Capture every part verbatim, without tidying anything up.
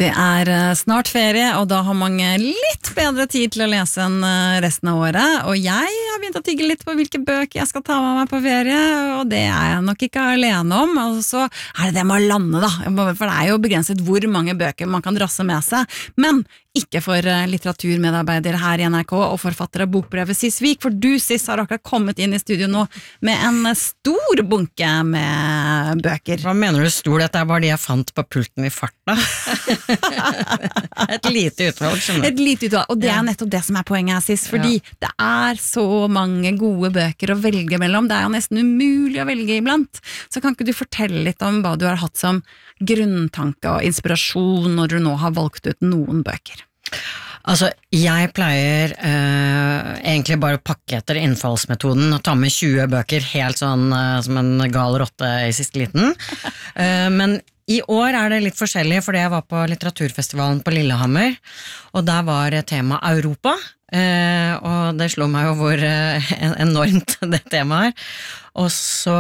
Det er snart ferie, og da har mange litt bedre tid til å lese enn resten av året. Og jeg har begynt å tygge litt på hvilke bøker jeg skal ta med meg på ferie, og det er jeg nok ikke alene om. Og så er det det med å lande, da. For det er jo begrenset hvor mange bøker man kan drasse med seg. Men ikke for litteraturmedarbeidere her i N R K og forfattere av Bokbrevet Sis Vik, for du, Sis, har akkurat kommet inn i studio nå med en stor bunke med bøker. Hva mener du stor? Dette er bare de jeg fant på pulten i farta. Et lite utvalg, skjønner du. Et lite utvalg, og det er nettopp det som er poenget her, Sis, fordi ja. Det er så mange gode bøker å velge mellom. Det er jo nesten umulig å velge iblant. Så kan ikke du fortelle litt om hva du har hatt som grunntanke og inspirasjon når du nå har valgt ut noen bøker? Altså, jeg pleier eh, egentlig bare å pakke etter innfallsmetoden og ta med tjue bøker helt sånn eh, som en gal rotte i siste liten. eh, men i år er det litt forskjellig, fordi jeg var på litteraturfestivalen på Lillehammer, og der var tema Europa, eh, og det slo meg jo hvor eh, enormt det temaet er. Og så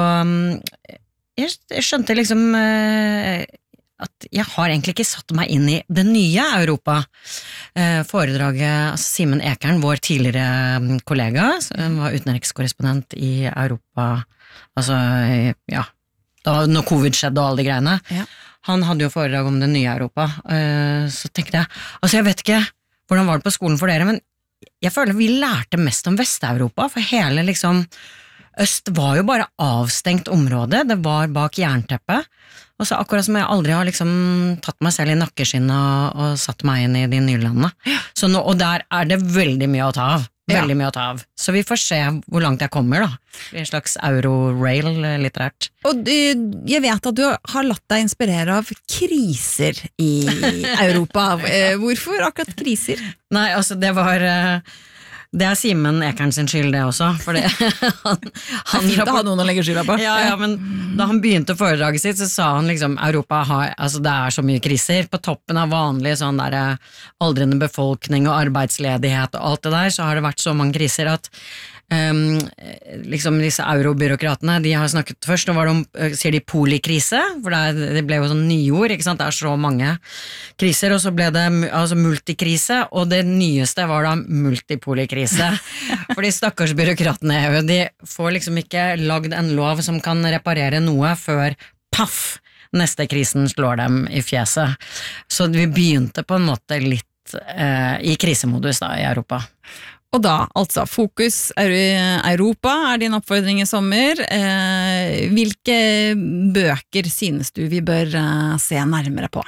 jeg, jeg skjønte liksom eh, at jeg har egentlig ikke satt meg inn i det nye Europa. Eh, foredraget, altså Simen Ekern, vår tidligere kollega, som var utenrikskorrespondent i Europa, altså, ja, da når covid skjedde og alle de greiene, ja. Han hadde jo foredrag om det nye Europa, eh, så tenkte jeg, altså jeg vet ikke hvordan var det på skolen for dere, men jeg føler vi lærte mest om Vest-Europa, for hele liksom Øst var jo bare avstengt område, det var bak jernteppet, og så akkurat som jeg aldri har liksom tatt meg selv i nakkeskinnet og, og satt meg inn i de nye landene. Så nå, og der er det veldig mye å ta av, veldig ja. Mye å ta av. Så vi får se hvor langt jeg kommer da, i en slags euro-rail litterært. Og du, jeg vet at du har latt deg inspirere av kriser i Europa. Hvorfor akkurat kriser? Nei, altså det var... Det er Simen Ekern sin skyld det også, for det, han, han fint å ha noen å legge skylda på. Ja, ja, men da han begynte foredraget sitt, så sa han liksom, Europa har, altså det er så mye kriser, på toppen av vanlig sånn der aldrende befolkning og arbeidsledighet og alt det der, så har det vært så mange kriser at Um, liksom disse eurobyråkratene, de har snakket først, nå var det om, sier de polikrise, for det, er, det ble jo sånn nyord, ikke sant, det er så mange kriser, og så ble det altså multikrise, og det nyeste var da multipolikrise, for de stakkars byråkratene, de får liksom ikke lagd en lov som kan reparere noe før paff, neste krisen slår dem i fjeset, så vi begynte på en måte litt eh, i krisemodus da i Europa. Og da, altså, fokus Europa er din oppfordring i sommer. Eh, hvilke bøker synes du vi bør eh, se nærmere på?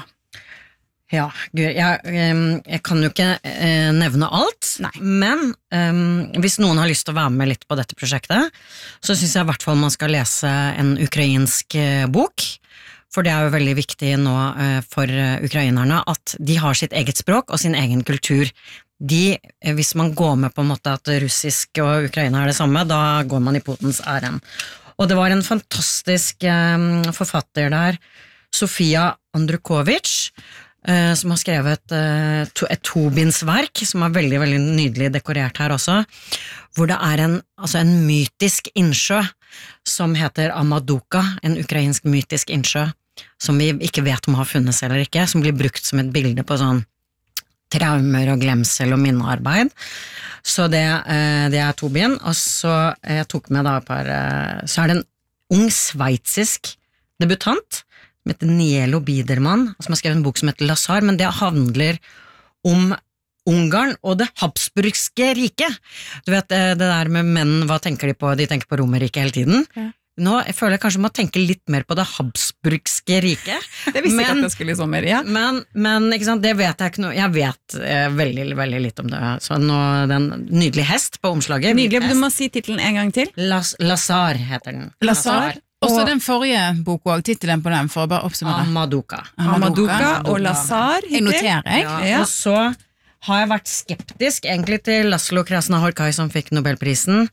Ja, Gud, jeg, jeg kan jo ikke eh, nevne alt, Nei. Men eh, hvis noen har lyst til å være med litt på dette prosjektet, så synes jeg i hvert fall man skal lese en ukrainsk eh, bok, for det er jo veldig viktig nå eh, for ukrainerne at de har sitt eget språk og sin egen kultur. De, hvis man går med på en måte at russisk og Ukraina er det samme, da går man i potens æren. Og det var en fantastisk eh, forfatter der, Sofia Andrukovic, eh, som har skrevet eh, to, et tobindsverk, som er veldig, veldig nydelig dekorert her også, hvor det er en, altså en mytisk innsjø, som heter Amaduka, en ukrainsk mytisk innsjø, som vi ikke vet om har funnes eller ikke, som blir brukt som et bilde på sånn traumer og glemsel og minnearbeid. Så det, det er Tobin, og så jeg tok med da et par, så er det en ung sveitsisk debutant, som heter Nielo Biderman, som har skrevet en bok som heter Lazar, men det handler om Ungarn og det Habsburgske riket. Du vet, det der med menn, hva tenker de på? De tenker på Romerriket hele tiden. Ja. Nå jeg føler jeg kanskje må tenke litt mer på det Habsburgske riket. Det visste ikke at det skulle i sommer, ja. Men, men ikke sant, det vet jeg ikke noe. Jeg vet eh, veldig, veldig litt om det. Så nå, den nydelige hest på omslaget. Nydelig, du må si titelen en gang til. Las, Lazar heter den. Lazar. Og så den forrige boka, titelen på den, for å bare oppsummere. Amaduka. Amaduka, Amaduka og Lazar. Jeg noterer, jeg. Ja, ja. Og så har jeg vært skeptisk egentlig til Laszlo Krasna-Horkai som fikk Nobelprisen,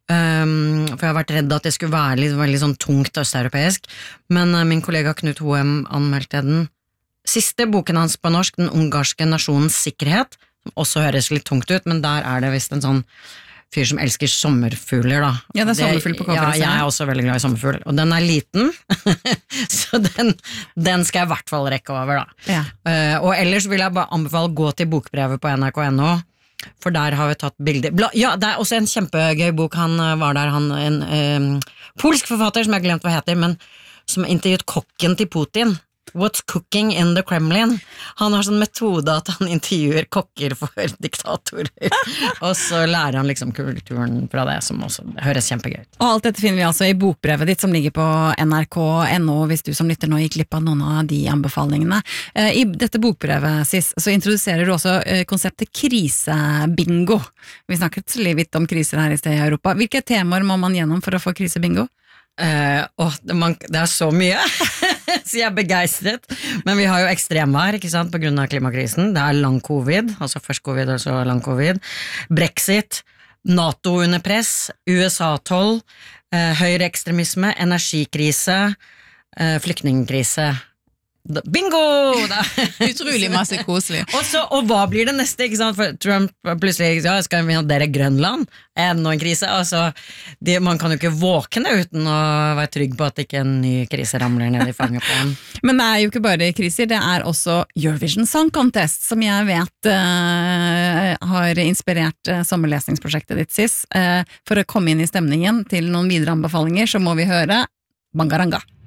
um, for jeg har vært redd at det skulle være litt, veldig sånn tungt østeuropeisk, men uh, min kollega Knut Hoem anmeldte den siste boken hans på norsk, Den ungarske nasjonens sikkerhet, som også høres litt tungt ut, men der er det vist en sånn fyr som elsker sommerfugler, da. Ja, det er sommerfugl på coveret. Ja, jeg er også veldig glad i sommerfugl, og den er liten, så den, den skal jeg i hvert fall rekke over, da. Ja. Uh, og ellers vil jeg bare anbefale gå til bokbrevet på N R K punktum N O, for der har vi tatt bilder. Bla, ja, det er også en kjempegøy bok, han var der, han, en um, polsk forfatter som jeg har glemt hva heter, men som intervjuet kokken til Putin. What's cooking in the Kremlin? Han har sånn metode at han intervjuer kokker for diktatorer, og så lærer han liksom kulturen fra det, som også det høres kjempegøy ut. Og alt dette finner vi altså i bokbrevet ditt, som ligger på N R K punktum N O, hvis du som lytter nå gikk glipp av noen av de anbefalingene. I dette bokbrevet, Sis, så introduserer du også konseptet krisebingo. Vi snakket litt om kriser her i sted i Europa. Hvilke temaer må man gjennom for å få krisebingo? Uh, oh, det, man, det er så mye, så jeg er begeistret. Men vi har jo ekstremvær, ikke sant, på grunn av klimakrisen. Det er lang covid, altså først covid og så lang covid. Brexit, NATO under press, U S A-toll, uh, høyreekstremisme, energikrise, uh, flyktningkrise. Bingo! Utrolig masse koselig. Og, så, og hva blir det neste, ikke sant? For Trump plutselig, ja, skal vi ha dere Grønland? Enda en krise. Altså, det, man kan jo ikke våkne uten å være trygg på at ikke en ny krise ramler ned i fanget på en. Men det er jo ikke bare kriser, det er også Eurovision Song Contest, som jeg vet uh, har inspirert uh, sommerlesningsprosjektet ditt, Sis. Uh, for å komme inn i stemningen til noen videre anbefalinger, så må vi høre Bangaranga.